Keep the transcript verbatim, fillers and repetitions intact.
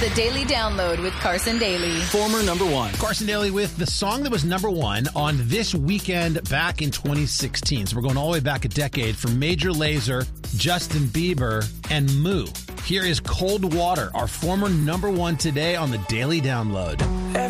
The Daily Download with Carson Daly. Former number one. Carson Daly with the song that was number one on This Weekend back in twenty sixteen. So we're going all the way back a decade from Major Lazer, Justin Bieber, and Moo. Here is Cold Water, our former number one today on the Daily Download.